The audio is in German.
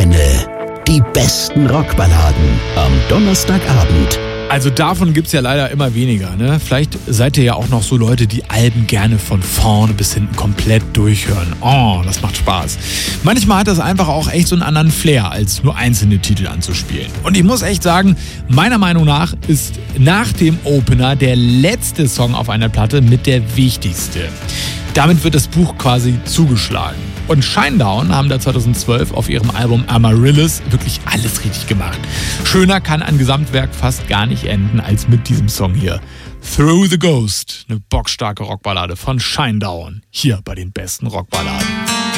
Antenne. Die besten Rockballaden am Donnerstagabend. Also davon gibt's ja leider immer weniger, ne? Vielleicht seid ihr ja auch noch so Leute, die Alben gerne von vorne bis hinten komplett durchhören. Oh, das macht Spaß. Manchmal hat das einfach auch echt so einen anderen Flair, als nur einzelne Titel anzuspielen. Und ich muss echt sagen, meiner Meinung nach ist nach dem Opener der letzte Song auf einer Platte mit der wichtigste. Damit wird das Buch quasi zugeschlagen. Und Shinedown haben da 2012 auf ihrem Album Amaryllis wirklich alles richtig gemacht. Schöner kann ein Gesamtwerk fast gar nicht enden als mit diesem Song hier. Through the Ghost, eine bockstarke Rockballade von Shinedown, hier bei den besten Rockballaden.